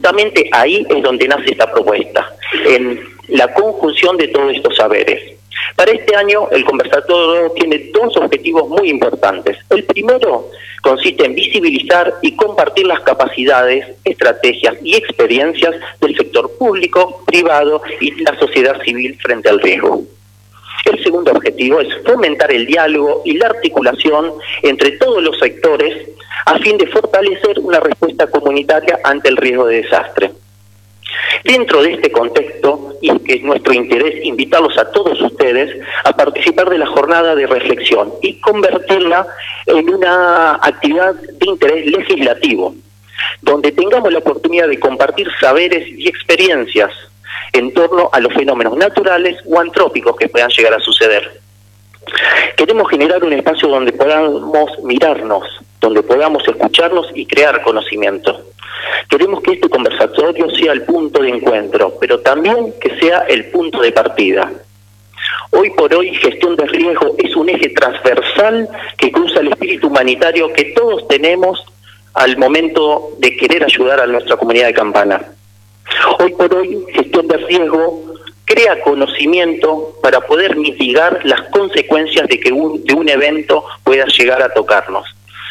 justamente ahí es donde nace esta propuesta, en la conjunción de todos estos saberes. Para este año el conversatorio tiene dos objetivos muy importantes. El primero consiste en visibilizar y compartir las capacidades, estrategias y experiencias del sector público, privado y la sociedad civil frente al riesgo. El segundo objetivo es fomentar el diálogo y la articulación entre todos los sectores a fin de fortalecer una respuesta comunitaria ante el riesgo de desastre. Dentro de este contexto, y que es nuestro interés invitarlos a todos ustedes a participar de la jornada de reflexión y convertirla en una actividad de interés legislativo, donde tengamos la oportunidad de compartir saberes y experiencias en torno a los fenómenos naturales o antrópicos que puedan llegar a suceder. Queremos generar un espacio donde podamos mirarnos, donde podamos escucharnos y crear conocimiento. Queremos que este conversatorio sea el punto de encuentro, pero también que sea el punto de partida. Hoy por hoy, gestión de riesgo es un eje transversal que cruza el espíritu humanitario que todos tenemos al momento de querer ayudar a nuestra comunidad de Campana. Hoy por hoy, gestión de riesgo crea conocimiento para poder mitigar las consecuencias de que de un evento pueda llegar a tocarnos.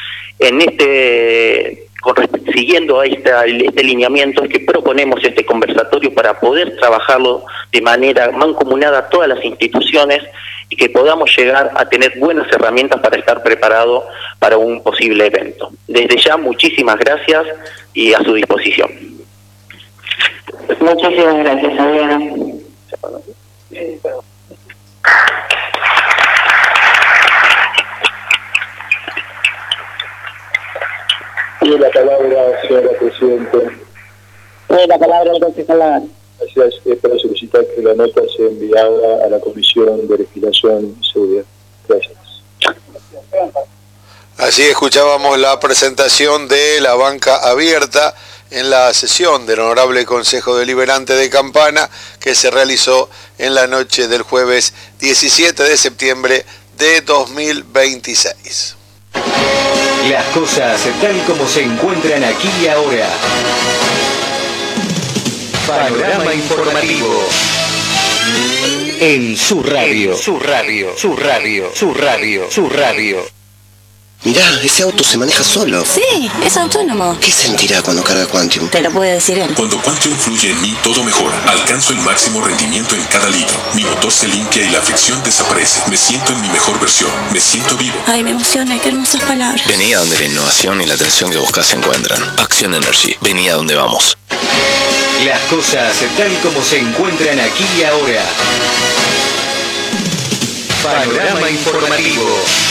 Siguiendo a este lineamiento es que proponemos este conversatorio para poder trabajarlo de manera mancomunada a todas las instituciones y que podamos llegar a tener buenas herramientas para estar preparados para un posible evento. Desde ya, muchísimas gracias y a su disposición. Muchísimas gracias, Adriana. Tiene la palabra, señora Presidenta. Tiene la palabra el concejal. Gracias. Es para solicitar que la nota sea enviada a la Comisión de Legislación y Seguridad. Gracias. Así escuchábamos la presentación de la banca abierta en la sesión del Honorable Consejo Deliberante de Campana que se realizó en la noche del jueves 17 de septiembre de 2026. Las cosas tal como se encuentran aquí y ahora. Panorama informativo. En su radio. Su radio. Su radio. Su radio. Su radio. Mirá, ese auto se maneja solo. Sí, es autónomo. ¿Qué sentirá cuando carga Quantium? Te lo puede decir él. Cuando Quantium fluye en mí, todo mejora. Alcanzo el máximo rendimiento en cada litro. Mi motor se limpia y la fricción desaparece. Me siento en mi mejor versión. Me siento vivo. Ay, me emociona. Qué hermosas palabras. Vení a donde la innovación y la atención que buscas se encuentran. Action Energy. Vení a donde vamos. Las cosas tal como se encuentran aquí y ahora. Panorama informativo.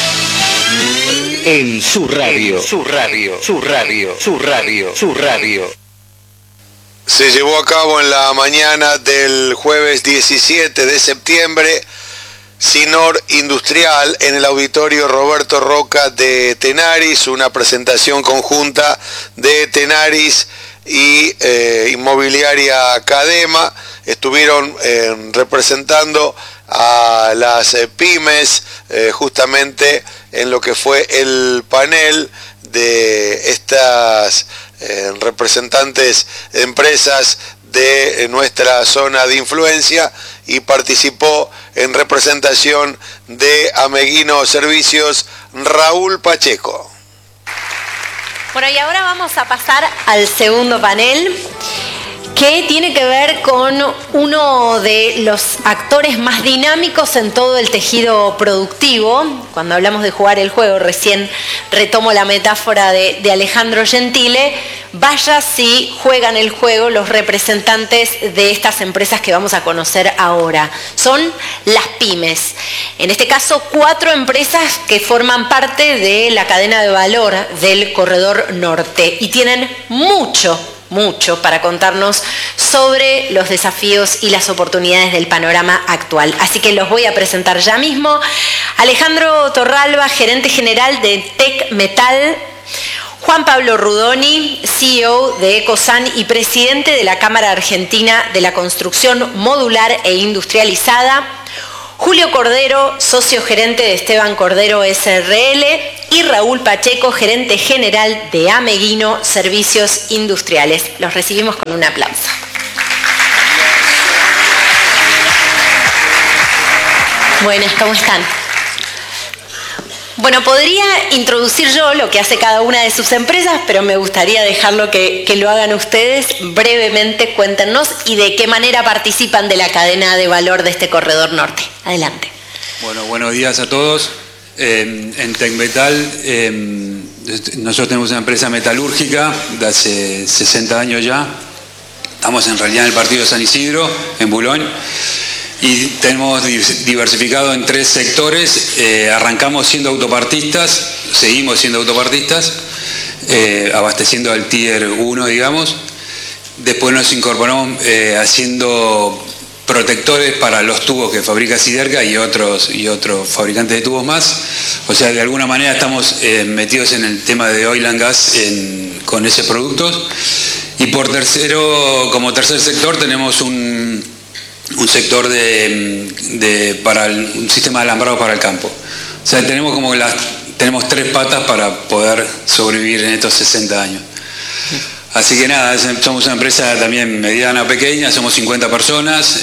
En su radio. Su radio. Su radio. Su radio. Su radio. Se llevó a cabo en la mañana del jueves 17 de septiembre Sinor Industrial en el auditorio Roberto Roca de Tenaris, una presentación conjunta de Tenaris y Inmobiliaria Cadema. Estuvieron representando a las pymes justamente en lo que fue el panel de estas representantes de empresas de nuestra zona de influencia, y participó en representación de Ameguino Servicios Raúl Pacheco. Bueno, y ahora vamos a pasar al segundo panel, que tiene que ver con uno de los actores más dinámicos en todo el tejido productivo. Cuando hablamos de jugar el juego, recién retomo la metáfora de Alejandro Gentile. Vaya si juegan el juego los representantes de estas empresas que vamos a conocer ahora. Son las pymes. En este caso, 4 empresas que forman parte de la cadena de valor del Corredor Norte y tienen mucho para contarnos sobre los desafíos y las oportunidades del panorama actual. Así que los voy a presentar ya mismo. Alejandro Torralba, gerente general de Tec Metal. Juan Pablo Rudoni, CEO de Ecosan y presidente de la Cámara Argentina de la Construcción Modular e Industrializada. Julio Cordero, socio gerente de Esteban Cordero SRL, y Raúl Pacheco, gerente general de Ameguino Servicios Industriales. Los recibimos con un aplauso. Buenas, ¿cómo están? Bueno, podría introducir yo lo que hace cada una de sus empresas, pero me gustaría dejarlo que lo hagan ustedes. Brevemente, cuéntenos y de qué manera participan de la cadena de valor de este corredor norte. Adelante. Bueno, buenos días a todos. En Tecmetal, nosotros tenemos una empresa metalúrgica de hace 60 años ya. Estamos en realidad en el partido de San Isidro, en Boulogne. Y tenemos diversificado en 3 sectores. Arrancamos siendo autopartistas, seguimos siendo autopartistas, abasteciendo al Tier 1, digamos. Después nos incorporamos haciendo protectores para los tubos que fabrica Siderca y otros fabricantes de tubos más. O sea, de alguna manera estamos metidos en el tema de oil and gas con esos productos. Y como tercer sector tenemos un sector para un sistema de alambrado para el campo. O sea, tenemos 3 patas para poder sobrevivir en estos 60 años. Así que nada, somos una empresa también mediana, pequeña, somos 50 personas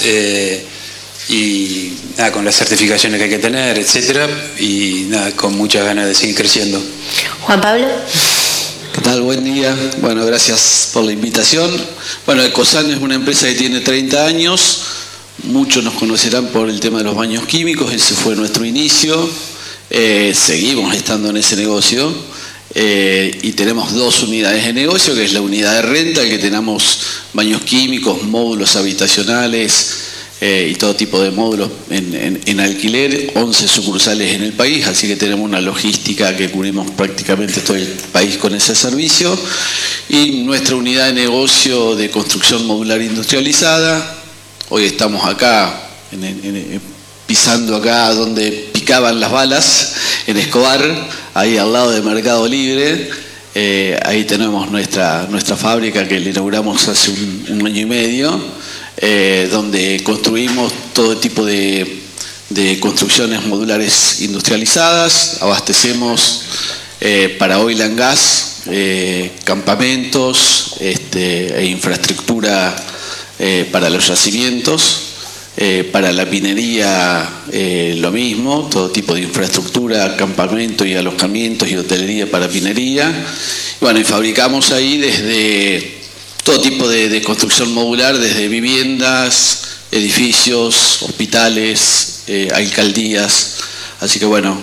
y nada, con las certificaciones que hay que tener, etcétera, y nada, con muchas ganas de seguir creciendo. Juan Pablo. ¿Qué tal? Buen día. Bueno, gracias por la invitación. Bueno, Ecosan es una empresa que tiene 30 años. Muchos nos conocerán por el tema de los baños químicos, ese fue nuestro inicio. Seguimos estando en ese negocio y tenemos 2 unidades de negocio, que es la unidad de renta, que tenemos baños químicos, módulos habitacionales y todo tipo de módulos en alquiler, 11 sucursales en el país, así que tenemos una logística que cubrimos prácticamente todo el país con ese servicio. Y nuestra unidad de negocio de construcción modular industrializada. Hoy estamos acá, pisando acá donde picaban las balas, en Escobar, ahí al lado de Mercado Libre. Ahí tenemos nuestra fábrica que la inauguramos hace un año y medio, donde construimos todo tipo de construcciones modulares industrializadas, abastecemos para oil and gas, campamentos e infraestructura para los yacimientos, para la minería lo mismo, todo tipo de infraestructura, campamento y alojamientos y hotelería para minería. Bueno, y fabricamos ahí desde todo tipo de construcción modular, desde viviendas, edificios, hospitales, alcaldías. Así que bueno,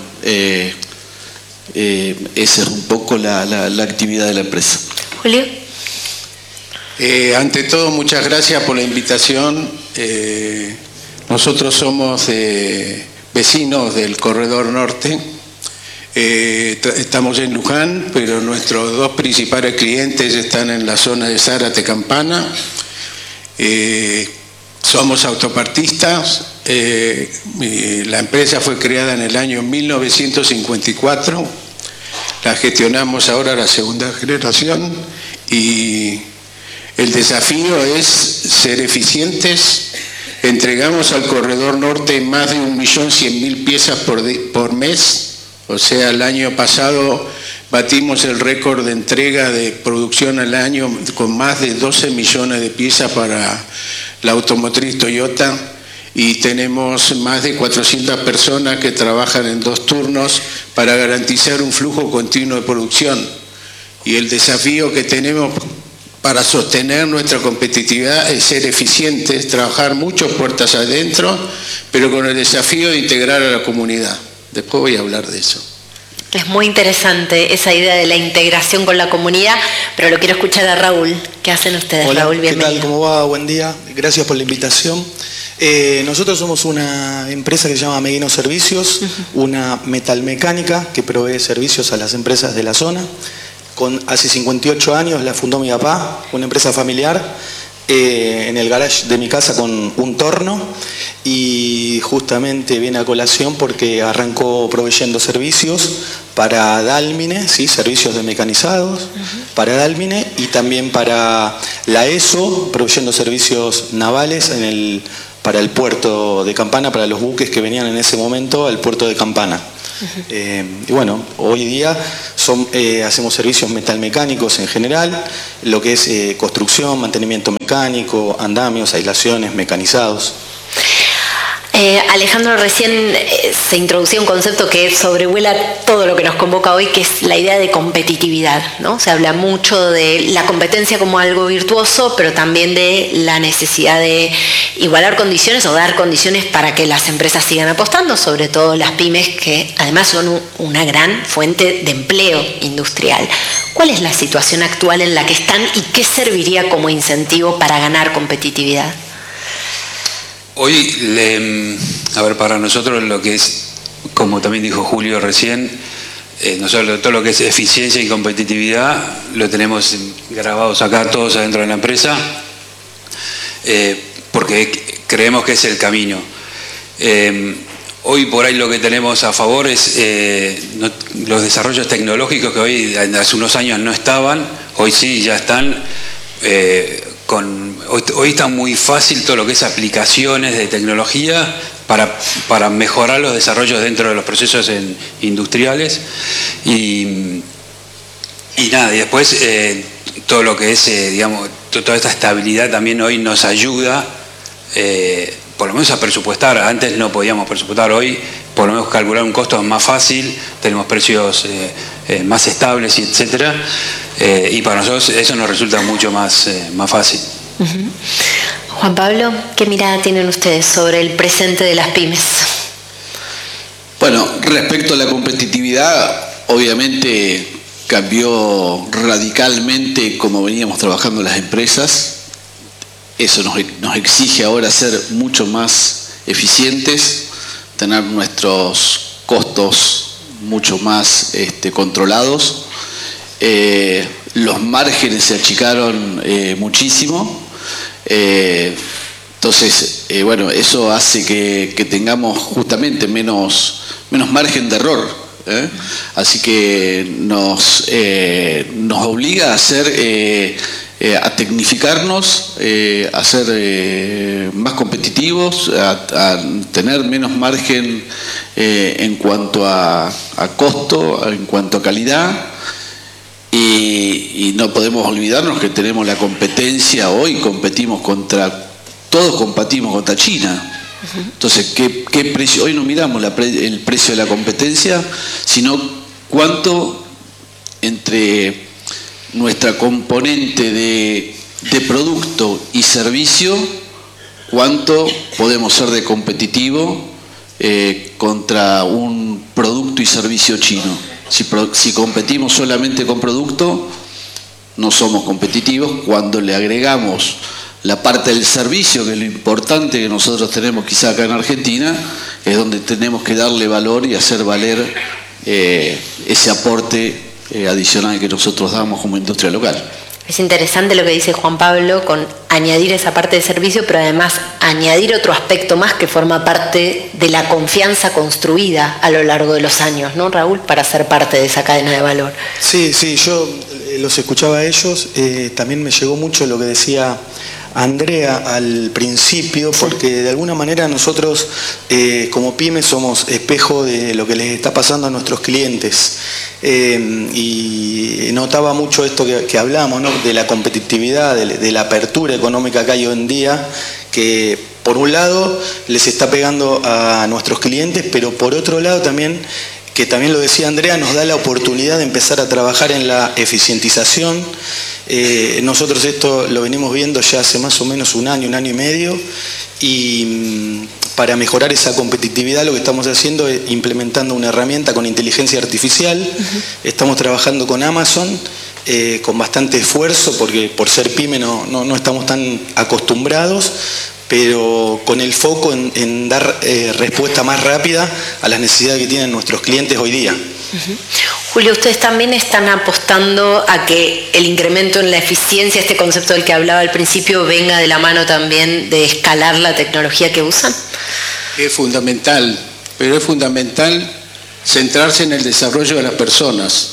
esa es un poco la actividad de la empresa. Julio. Ante todo, muchas gracias por la invitación. Nosotros somos vecinos del Corredor Norte. Estamos en Luján, pero nuestros 2 principales clientes están en la zona de Zárate, Campana. Somos autopartistas. La empresa fue creada en el año 1954. La gestionamos ahora la segunda generación y el desafío es ser eficientes. Entregamos al Corredor Norte más de 1.100.000 piezas por mes. O sea, el año pasado batimos el récord de entrega de producción al año con más de 12 millones de piezas para la automotriz Toyota. Y tenemos más de 400 personas que trabajan en 2 turnos para garantizar un flujo continuo de producción. Y el desafío que tenemos para sostener nuestra competitividad es ser eficientes, trabajar muchas puertas adentro, pero con el desafío de integrar a la comunidad. Después voy a hablar de eso. Es muy interesante esa idea de la integración con la comunidad, pero lo quiero escuchar a Raúl. ¿Qué hacen ustedes? Hola, Raúl, bienvenido. ¿Qué tal? ¿Cómo va? Buen día. Gracias por la invitación. Nosotros somos una empresa que se llama Ameguino Servicios, una metalmecánica que provee servicios a las empresas de la zona. Hace 58 años la fundó mi papá, una empresa familiar, en el garage de mi casa con un torno, y justamente viene a colación porque arrancó proveyendo servicios para Dálmine, ¿sí? Servicios de mecanizados para Dálmine, y también para la ESO, proveyendo servicios navales en el el puerto de Campana, para los buques que venían en ese momento al puerto de Campana. Y bueno, hoy día hacemos servicios metalmecánicos en general, lo que es construcción, mantenimiento mecánico, andamios, aislaciones, mecanizados. Alejandro, recién se introducía un concepto que sobrevuela todo lo que nos convoca hoy, que es la idea de competitividad, ¿no? Se habla mucho de la competencia como algo virtuoso, pero también de la necesidad de igualar condiciones o dar condiciones para que las empresas sigan apostando, sobre todo las pymes, que además son una gran fuente de empleo industrial. ¿Cuál es la situación actual en la que están y qué serviría como incentivo para ganar competitividad? Hoy, para nosotros lo que es, como también dijo Julio recién, nosotros todo lo que es eficiencia y competitividad lo tenemos grabados acá todos adentro de la empresa, porque creemos que es el camino. Hoy por ahí lo que tenemos a favor es los desarrollos tecnológicos que hoy hace unos años no estaban, hoy sí ya están. Hoy está muy fácil todo lo que es aplicaciones de tecnología para mejorar los desarrollos dentro de los procesos industriales y después todo lo que es, toda esta estabilidad también hoy nos ayuda por lo menos a presupuestar. Antes no podíamos presupuestar, hoy por lo menos calcular un costo es más fácil, tenemos precios más estables, etcétera. Y para nosotros eso nos resulta mucho más fácil. Juan Pablo, ¿qué mirada tienen ustedes sobre el presente de las pymes? Bueno, respecto a la competitividad, obviamente cambió radicalmente como veníamos trabajando las empresas. Eso nos exige ahora ser mucho más eficientes, tener nuestros costos mucho más controlados. Los márgenes se achicaron muchísimo, entonces eso hace que tengamos justamente menos margen de error, así que nos obliga a hacer a tecnificarnos, a ser más competitivos, a tener menos margen en cuanto a costo, en cuanto a calidad. Y no podemos olvidarnos que tenemos la competencia, hoy todos competimos contra China. Entonces, ¿qué precio? Hoy no miramos el precio de la competencia, sino cuánto entre nuestra componente de producto y servicio, cuánto podemos ser de competitivo contra un producto y servicio chino. Si competimos solamente con producto, no somos competitivos. Cuando le agregamos la parte del servicio, que es lo importante que nosotros tenemos quizá acá en Argentina, es donde tenemos que darle valor y hacer valer ese aporte adicional que nosotros damos como industria local. Es interesante lo que dice Juan Pablo con añadir esa parte de servicio, pero además añadir otro aspecto más que forma parte de la confianza construida a lo largo de los años, ¿no, Raúl? Para ser parte de esa cadena de valor. Sí, yo los escuchaba a ellos, también me llegó mucho lo que decía Andrea al principio, porque de alguna manera nosotros como pymes somos espejo de lo que les está pasando a nuestros clientes. Y notaba mucho esto que hablamos, ¿no? De la competitividad, de la apertura económica que hay hoy en día, que por un lado les está pegando a nuestros clientes, pero por otro lado también, que también lo decía Andrea, nos da la oportunidad de empezar a trabajar en la eficientización. Nosotros esto lo venimos viendo ya hace más o menos un año y medio, y para mejorar esa competitividad lo que estamos haciendo es implementando una herramienta con inteligencia artificial. Estamos trabajando con Amazon con bastante esfuerzo, porque por ser pyme no estamos tan acostumbrados, pero con el foco en dar respuesta más rápida a las necesidades que tienen nuestros clientes hoy día. Julio, ustedes también están apostando a que el incremento en la eficiencia, este concepto del que hablaba al principio, venga de la mano también de escalar la tecnología que usan. Es fundamental, pero es fundamental centrarse en el desarrollo de las personas,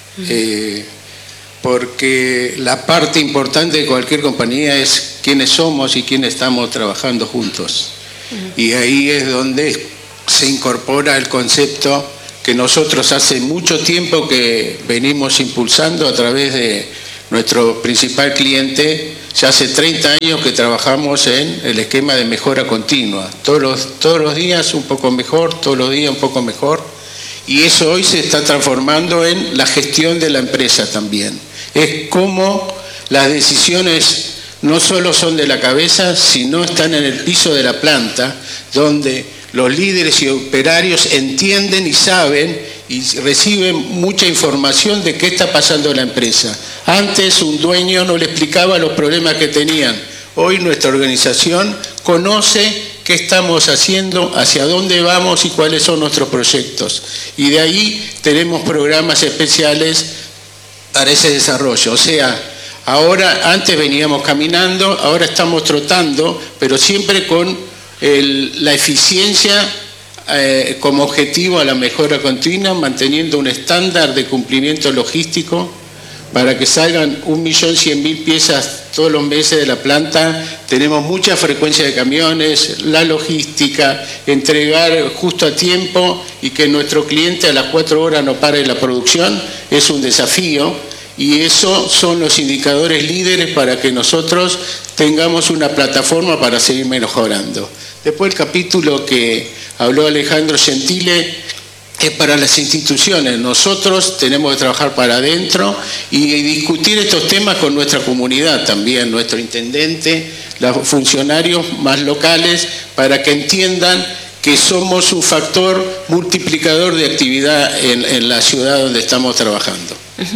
porque la parte importante de cualquier compañía es quiénes somos y quiénes estamos trabajando juntos. Y ahí es donde se incorpora el concepto que nosotros hace mucho tiempo que venimos impulsando a través de nuestro principal cliente. Ya hace 30 años que trabajamos en el esquema de mejora continua. Todos los días un poco mejor, todos los días un poco mejor. Y eso hoy se está transformando en la gestión de la empresa también. Es como las decisiones no solo son de la cabeza, sino están en el piso de la planta, donde los líderes y operarios entienden y saben y reciben mucha información de qué está pasando en la empresa. Antes un dueño no le explicaba los problemas que tenían. Hoy nuestra organización conoce qué estamos haciendo, hacia dónde vamos y cuáles son nuestros proyectos. Y de ahí tenemos programas especiales para ese desarrollo. O sea, ahora, antes veníamos caminando, ahora estamos trotando, pero siempre con la eficiencia como objetivo a la mejora continua, manteniendo un estándar de cumplimiento logístico para que salgan 1.100.000 piezas todos los meses de la planta. Tenemos mucha frecuencia de camiones, la logística, entregar justo a tiempo y que nuestro cliente a las 4 horas no pare la producción, es un desafío. Y esos son los indicadores líderes para que nosotros tengamos una plataforma para seguir mejorando. Después el capítulo que habló Alejandro Gentile es para las instituciones. Nosotros tenemos que trabajar para adentro y discutir estos temas con nuestra comunidad también, nuestro intendente, los funcionarios más locales, para que entiendan que somos un factor multiplicador de actividad en la ciudad donde estamos trabajando.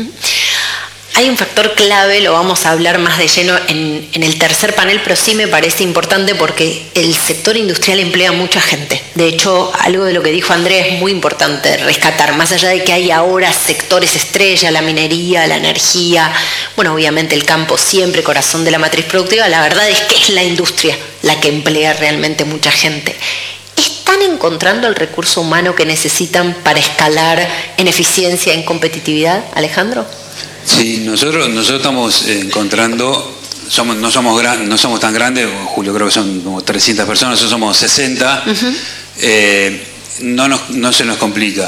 Hay un factor clave, lo vamos a hablar más de lleno en el tercer panel, pero sí me parece importante porque el sector industrial emplea mucha gente. De hecho, algo de lo que dijo Andrea es muy importante rescatar, más allá de que hay ahora sectores estrella, la minería, la energía, bueno, obviamente el campo siempre corazón de la matriz productiva, la verdad es que es la industria la que emplea realmente mucha gente. ¿Están encontrando el recurso humano que necesitan para escalar en eficiencia, en competitividad, Alejandro? Sí, nosotros estamos encontrando, no somos tan grandes, Julio creo que son como 300 personas, nosotros somos 60, no se nos complica,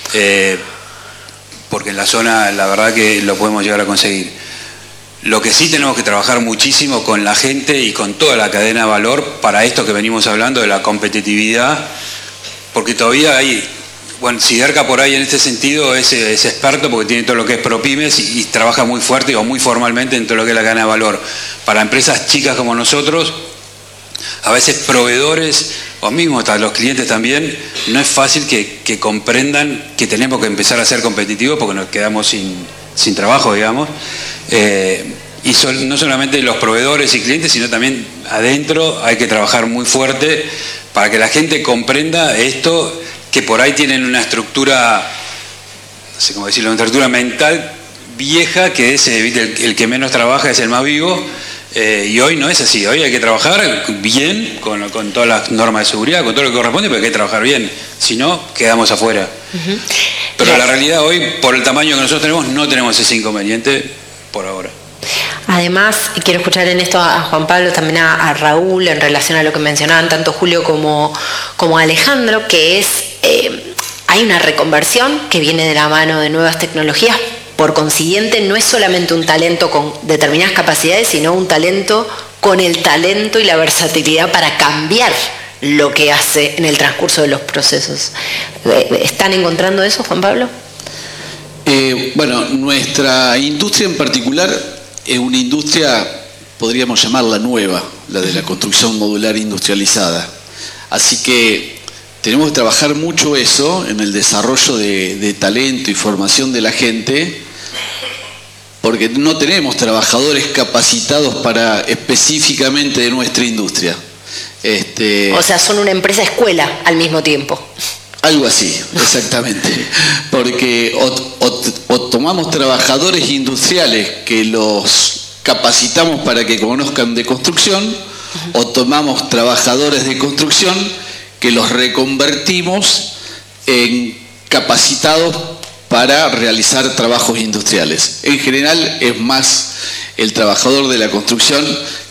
porque en la zona la verdad que lo podemos llegar a conseguir. Lo que sí tenemos que trabajar muchísimo con la gente y con toda la cadena de valor para esto que venimos hablando de la competitividad, porque todavía hay... Bueno, Siderca por ahí en este sentido es experto porque tiene todo lo que es ProPymes y trabaja muy fuerte o muy formalmente en todo lo que es la cadena de valor. Para empresas chicas como nosotros, a veces proveedores o mismo hasta los clientes también, no es fácil que comprendan que tenemos que empezar a ser competitivos porque nos quedamos sin trabajo, digamos. Y no solamente los proveedores y clientes, sino también adentro hay que trabajar muy fuerte para que la gente comprenda esto, que por ahí tienen una estructura, no sé cómo decirlo, una estructura mental vieja, que es el que menos trabaja es el más vivo, y hoy no es así. Hoy hay que trabajar bien con todas las normas de seguridad, con todo lo que corresponde, pero hay que trabajar bien, si no quedamos afuera. Pero la realidad hoy, por el tamaño que nosotros tenemos, no tenemos ese inconveniente por ahora. Además, quiero escuchar en esto a Juan Pablo, también a Raúl, en relación a lo que mencionaban tanto Julio como Alejandro, que es, hay una reconversión que viene de la mano de nuevas tecnologías. Por consiguiente, no es solamente un talento con determinadas capacidades, sino un talento con el talento y la versatilidad para cambiar lo que hace en el transcurso de los procesos. ¿Están encontrando eso, Juan Pablo? Bueno, nuestra industria en particular es una industria, podríamos llamarla nueva, la de la construcción modular industrializada. Así que tenemos que trabajar mucho eso en el desarrollo de talento y formación de la gente, porque no tenemos trabajadores capacitados para específicamente de nuestra industria. O sea, son una empresa escuela al mismo tiempo. Algo así, exactamente. Porque o tomamos trabajadores industriales que los capacitamos para que conozcan de construcción, o tomamos trabajadores de construcción que los reconvertimos en capacitados para realizar trabajos industriales. En general es más el trabajador de la construcción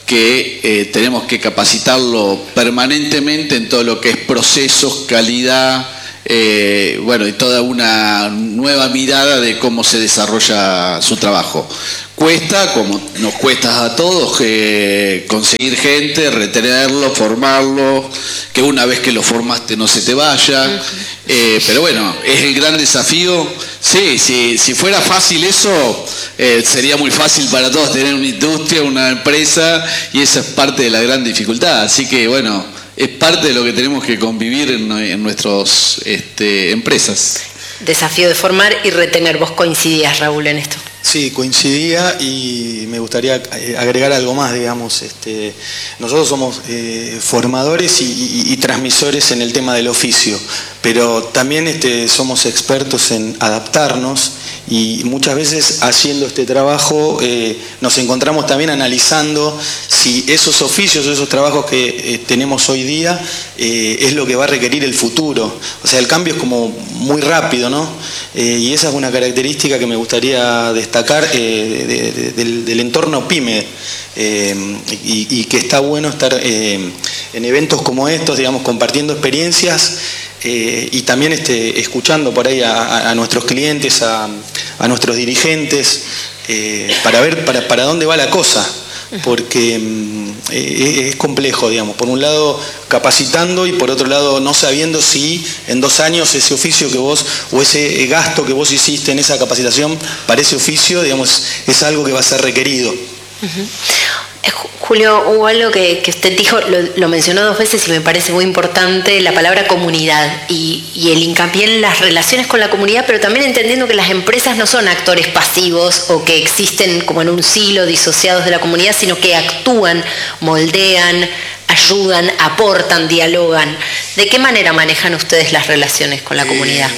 que tenemos que capacitarlo permanentemente en todo lo que es procesos, calidad, y toda una nueva mirada de cómo se desarrolla su trabajo. Cuesta, como nos cuesta a todos, conseguir gente, retenerlo, formarlo, que una vez que lo formaste no se te vaya. Pero bueno, es el gran desafío. Sí, si fuera fácil eso, sería muy fácil para todos tener una industria, una empresa, y esa es parte de la gran dificultad. Así que bueno, es parte de lo que tenemos que convivir en nuestras empresas. Desafío de formar y retener. ¿Vos coincidías, Raúl, en esto? Sí, coincidía y me gustaría agregar algo más, digamos. Nosotros somos formadores y transmisores en el tema del oficio, pero también somos expertos en adaptarnos y muchas veces haciendo este trabajo nos encontramos también analizando si esos oficios, esos trabajos que tenemos hoy día es lo que va a requerir el futuro. O sea, el cambio es como muy rápido, ¿no? Y esa es una característica que me gustaría destacar del entorno PYME y que está bueno estar en eventos como estos, digamos, compartiendo experiencias y también escuchando por ahí a nuestros clientes, a nuestros dirigentes, para ver para dónde va la cosa. Porque es complejo, digamos, por un lado capacitando y por otro lado no sabiendo si en 2 años ese oficio que vos, o ese gasto que vos hiciste en esa capacitación para ese oficio, digamos, es algo que va a ser requerido. Julio, hubo algo que usted dijo, lo mencionó 2 veces y me parece muy importante, la palabra comunidad y el hincapié en las relaciones con la comunidad, pero también entendiendo que las empresas no son actores pasivos o que existen como en un silo disociados de la comunidad, sino que actúan, moldean, ayudan, aportan, dialogan. ¿De qué manera manejan ustedes las relaciones con la comunidad?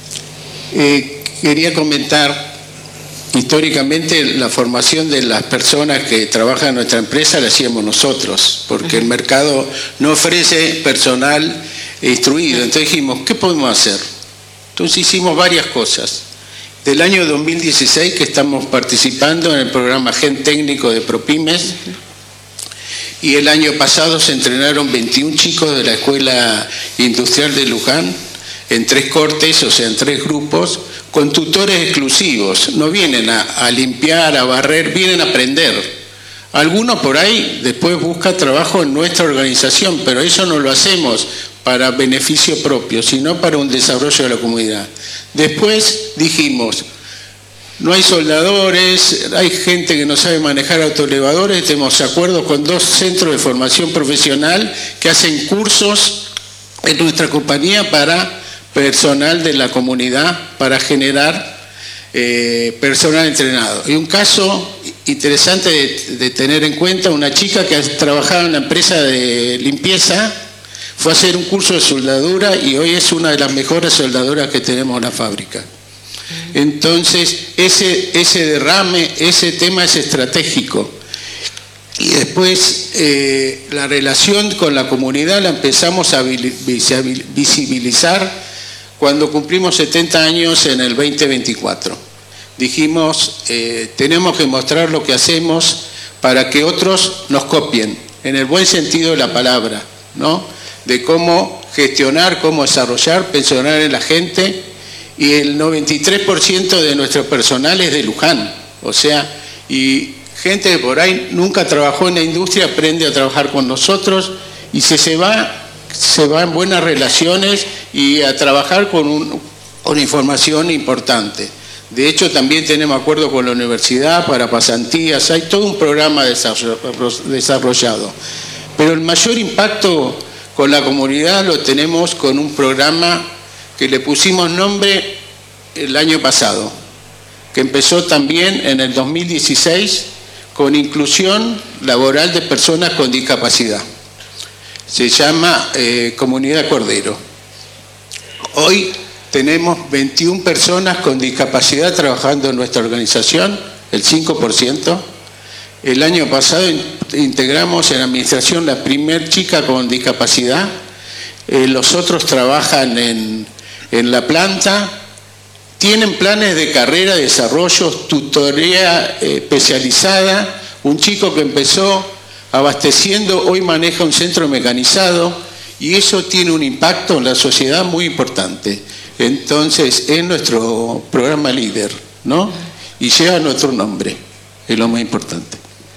Quería comentar. Históricamente la formación de las personas que trabajan en nuestra empresa la hacíamos nosotros, porque el mercado no ofrece personal instruido. Entonces dijimos, ¿qué podemos hacer? Entonces hicimos varias cosas. Del año 2016 que estamos participando en el programa Gen Técnico de ProPymes, y el año pasado se entrenaron 21 chicos de la Escuela Industrial de Luján en 3 cortes, o sea, en 3 grupos, con tutores exclusivos. No vienen a limpiar, a barrer, vienen a aprender. Algunos por ahí después buscan trabajo en nuestra organización, pero eso no lo hacemos para beneficio propio, sino para un desarrollo de la comunidad. Después dijimos, no hay soldadores, hay gente que no sabe manejar autoelevadores, tenemos acuerdos con 2 centros de formación profesional que hacen cursos en nuestra compañía para personal de la comunidad, para generar personal entrenado. Y un caso interesante de tener en cuenta, una chica que trabajaba en la empresa de limpieza, fue a hacer un curso de soldadura y hoy es una de las mejores soldadoras que tenemos en la fábrica. Entonces, ese derrame, ese tema es estratégico. Y después la relación con la comunidad la empezamos a visibilizar cuando cumplimos 70 años en el 2024. Dijimos, tenemos que mostrar lo que hacemos para que otros nos copien, en el buen sentido de la palabra, ¿no? De cómo gestionar, cómo desarrollar, pensionar en la gente, y el 93% de nuestro personal es de Luján, o sea, y gente que por ahí nunca trabajó en la industria aprende a trabajar con nosotros y se va en buenas relaciones y a trabajar con información importante. De hecho, también tenemos acuerdo con la universidad para pasantías, hay todo un programa desarrollado. Pero el mayor impacto con la comunidad lo tenemos con un programa que le pusimos nombre el año pasado, que empezó también en el 2016 con inclusión laboral de personas con discapacidad. Se llama Comunidad Cordero. Hoy tenemos 21 personas con discapacidad trabajando en nuestra organización, el 5%. El año pasado integramos en la administración la primer chica con discapacidad. Los otros trabajan en la planta. Tienen planes de carrera, desarrollo, tutoría especializada. Un chico que empezó abasteciendo, hoy maneja un centro mecanizado y eso tiene un impacto en la sociedad muy importante. Entonces, es nuestro programa líder, ¿no? Y lleva nuestro nombre, es lo más importante.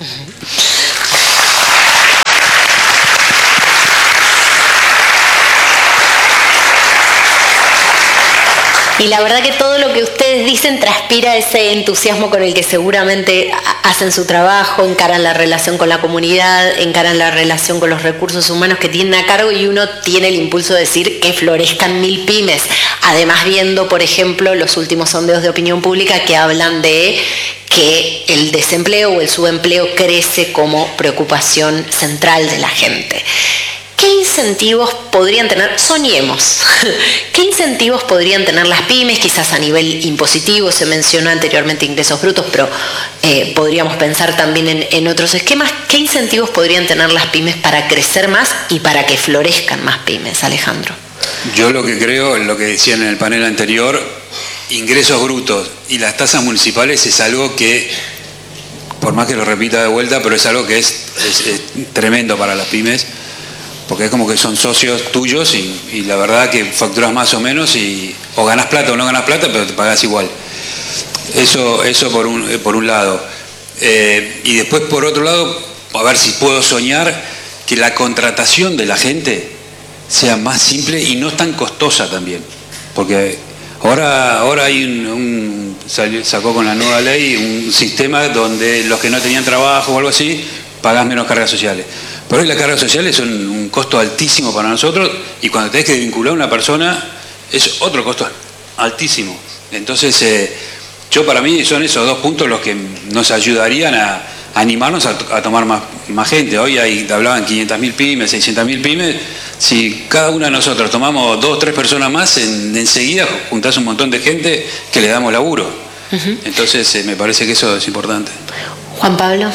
Y la verdad que todo lo que ustedes dicen transpira ese entusiasmo con el que seguramente hacen su trabajo, encaran la relación con la comunidad, encaran la relación con los recursos humanos que tienen a cargo, y uno tiene el impulso de decir que florezcan 1000 pymes. Además, viendo, por ejemplo, los últimos sondeos de opinión pública que hablan de que el desempleo o el subempleo crece como preocupación central de la gente. ¿Qué incentivos podrían tener? Soñemos. ¿Qué incentivos podrían tener las pymes? Quizás a nivel impositivo, se mencionó anteriormente ingresos brutos, pero podríamos pensar también en otros esquemas. ¿Qué incentivos podrían tener las pymes para crecer más y para que florezcan más pymes, Alejandro? Yo lo que creo, lo que decían en el panel anterior, ingresos brutos y las tasas municipales es algo que, por más que lo repita de vuelta, pero es algo que es tremendo para las pymes, porque es como que son socios tuyos y la verdad que facturas más o menos y o ganas plata o no ganas plata, pero te pagas igual. Eso por un lado. Y después, por otro lado, a ver si puedo soñar que la contratación de la gente sea más simple y no tan costosa también. Porque ahora hay sacó con la nueva ley un sistema donde los que no tenían trabajo o algo así, pagás menos cargas sociales. Pero hoy las cargas sociales son un costo altísimo para nosotros y cuando tenés que vincular a una persona es otro costo altísimo. Entonces, para mí son esos dos puntos los que nos ayudarían a animarnos a tomar más gente. Hoy hablaban 500.000 pymes, 600.000 pymes. Si cada uno de nosotros tomamos 2 o 3 personas más, enseguida juntás un montón de gente que le damos laburo. Entonces, me parece que eso es importante. Juan Pablo.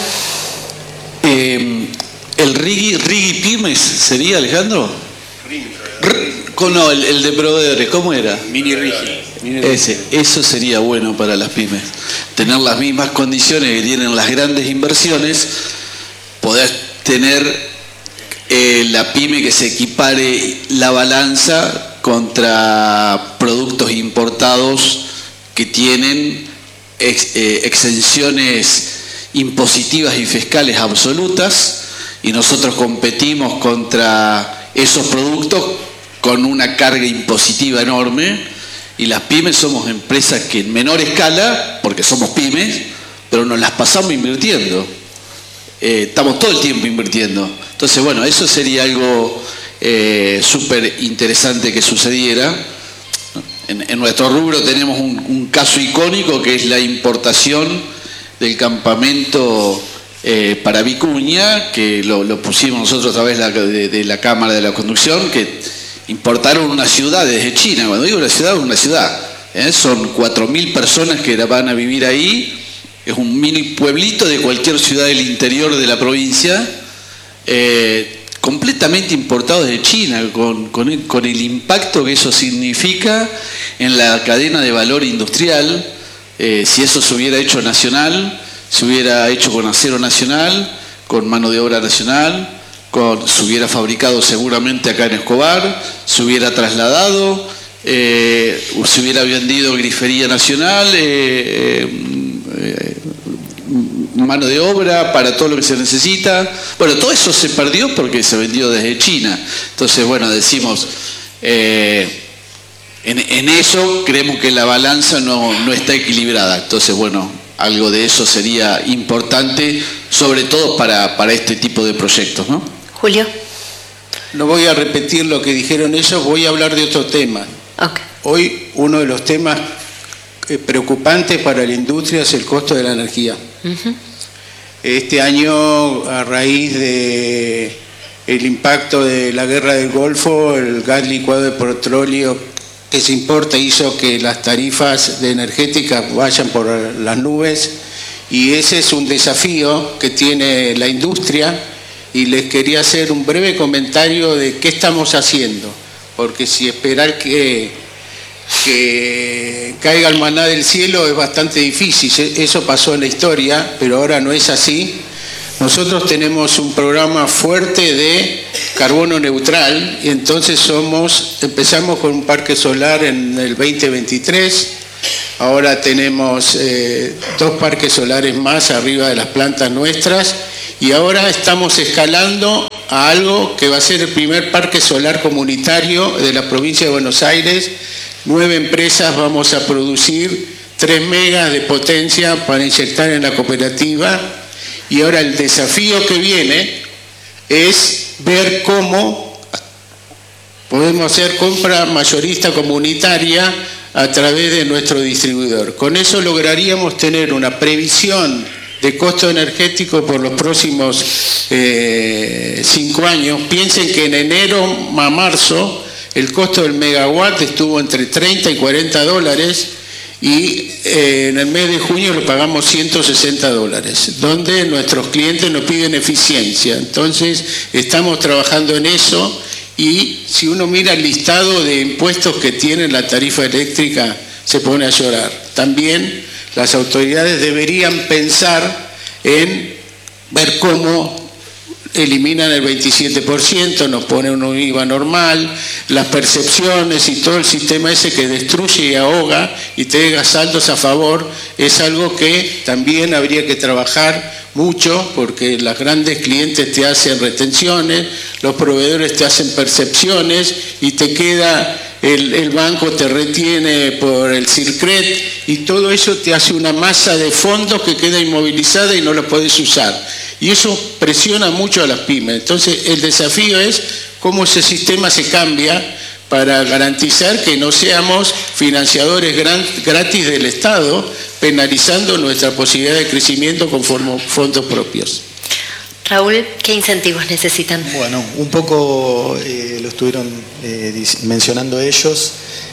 ¿El Rigi Pymes sería, Alejandro? No, el de proveedores, ¿cómo era? Mini Rigi. Eso sería bueno para las pymes. Tener las mismas condiciones que tienen las grandes inversiones, poder tener la pyme que se equipare la balanza contra productos importados que tienen exenciones impositivas y fiscales absolutas, y nosotros competimos contra esos productos con una carga impositiva enorme, y las pymes somos empresas que en menor escala, porque somos pymes, pero nos las pasamos invirtiendo, estamos todo el tiempo invirtiendo. Entonces, bueno, eso sería algo súper interesante que sucediera. En nuestro rubro tenemos un caso icónico que es la importación del campamento para Vicuña, que lo pusimos nosotros a través de la Cámara de la Construcción, que importaron una ciudad desde China. Cuando digo una ciudad, es una ciudad. Son 4.000 personas que van a vivir ahí. Es un mini pueblito de cualquier ciudad del interior de la provincia, completamente importado desde China, con el impacto que eso significa en la cadena de valor industrial. Si eso se hubiera hecho nacional, se hubiera hecho con acero nacional, con mano de obra nacional, se hubiera fabricado seguramente acá en Escobar, se hubiera trasladado, se hubiera vendido grifería nacional, mano de obra para todo lo que se necesita. Bueno, todo eso se perdió porque se vendió desde China. Entonces, bueno, decimos, en eso creemos que la balanza no está equilibrada. Entonces, bueno, algo de eso sería importante, sobre todo para este tipo de proyectos, ¿no? Julio. No voy a repetir lo que dijeron ellos, voy a hablar de otro tema. Okay. Hoy uno de los temas preocupantes para la industria es el costo de la energía. Este año, a raíz de el impacto de la guerra del Golfo, el gas licuado de petróleo que se importa hizo que las tarifas de energéticas vayan por las nubes, y ese es un desafío que tiene la industria, y les quería hacer un breve comentario de qué estamos haciendo, porque si esperar que caiga el maná del cielo es bastante difícil. Eso pasó en la historia, pero ahora no es así. nosotros tenemos un programa fuerte de carbono neutral y entonces empezamos con un parque solar en el 2023, ahora tenemos 2 parques solares más arriba de las plantas nuestras y ahora estamos escalando a algo que va a ser el primer parque solar comunitario de la provincia de Buenos Aires. 9 empresas vamos a producir 3 megas de potencia para inyectar en la cooperativa y ahora el desafío que viene es ver cómo podemos hacer compra mayorista comunitaria a través de nuestro distribuidor. Con eso lograríamos tener una previsión de costo energético por los próximos 5 años. Piensen que en enero a marzo el costo del megawatt estuvo entre 30 y 40 dólares y en el mes de junio lo pagamos 160 dólares, donde nuestros clientes nos piden eficiencia. Entonces estamos trabajando en eso y si uno mira el listado de impuestos que tiene la tarifa eléctrica se pone a llorar. También las autoridades deberían pensar en ver cómo eliminan el 27%, nos ponen un IVA normal, las percepciones y todo el sistema ese que destruye y ahoga y te deja saldos a favor, es algo que también habría que trabajar mucho porque las grandes clientes te hacen retenciones, los proveedores te hacen percepciones y te queda... El banco te retiene por el CIRCRET y todo eso te hace una masa de fondos que queda inmovilizada y no la podés usar. Y eso presiona mucho a las pymes. Entonces el desafío es cómo ese sistema se cambia para garantizar que no seamos financiadores gratis del Estado, penalizando nuestra posibilidad de crecimiento con fondos propios. Raúl, ¿qué incentivos necesitan? Bueno, un poco lo estuvieron mencionando ellos.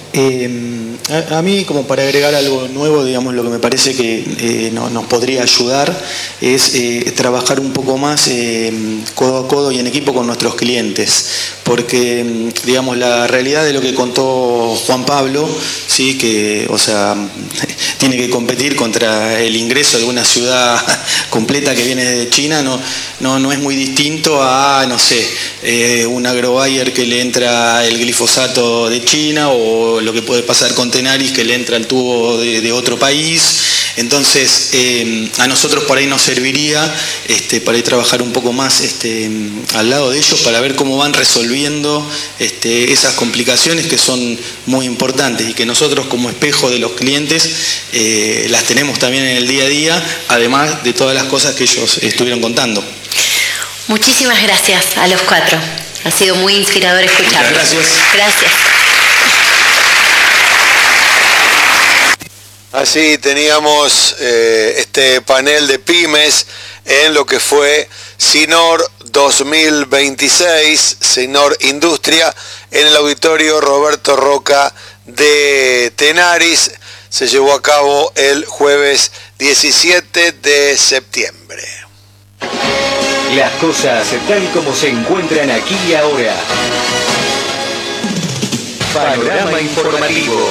A mí, como para agregar algo nuevo, digamos, lo que me parece que nos podría ayudar es trabajar un poco más codo a codo y en equipo con nuestros clientes, porque, digamos, la realidad de lo que contó Juan Pablo, sí, que, o sea, tiene que competir contra el ingreso de una ciudad completa que viene de China, no es muy distinto a, no sé, un agrobuyer que le entra el glifosato de China o lo que puede pasar con Tenaris que le entra el tubo de otro país. Entonces a nosotros por ahí nos serviría para ir a trabajar un poco más al lado de ellos para ver cómo van resolviendo esas complicaciones que son muy importantes y que nosotros como espejo de los clientes las tenemos también en el día a día, además de todas las cosas que ellos estuvieron contando. Muchísimas gracias a los 4. Ha sido muy inspirador escucharlos. Gracias. Gracias. Así teníamos este panel de pymes en lo que fue SINOR 2026, SINOR Industria, en el auditorio Roberto Roca de Tenaris. Se llevó a cabo el jueves 17 de septiembre. Las cosas tal como se encuentran aquí y ahora. Panorama informativo.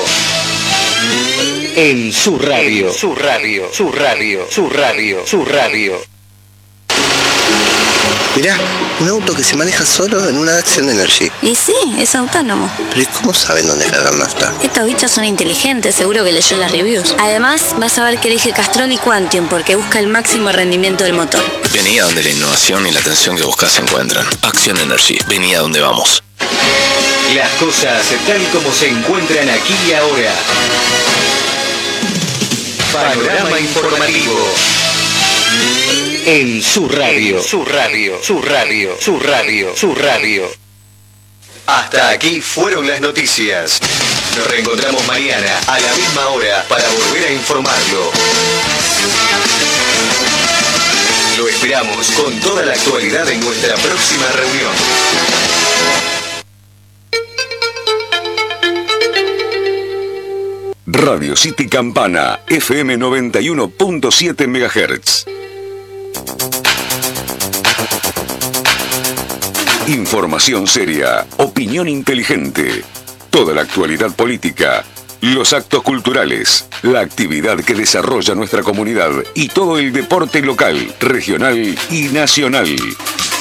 En su radio. Su radio. Su radio. Su radio. Su radio. Mirá, un auto que se maneja solo en una Action Energy. Y sí, es autónomo. Pero ¿y cómo saben dónde cargar nafta? Estos bichos son inteligentes, seguro que leyó las reviews. Además, vas a ver que elige Castrol y Quantium porque busca el máximo rendimiento del motor. Vení a donde la innovación y la atención que buscas se encuentran. Action Energy, vení a donde vamos. Las cosas tal como se encuentran aquí y ahora. Panorama informativo. En su radio. Su radio. Su radio. Su radio. Su radio. Hasta aquí fueron las noticias. Nos reencontramos mañana a la misma hora para volver a informarlo. Lo esperamos con toda la actualidad en nuestra próxima reunión. Radio City Campana, FM 91.7 MHz. Información seria, opinión inteligente, toda la actualidad política, los actos culturales, la actividad que desarrolla nuestra comunidad y todo el deporte local, regional y nacional.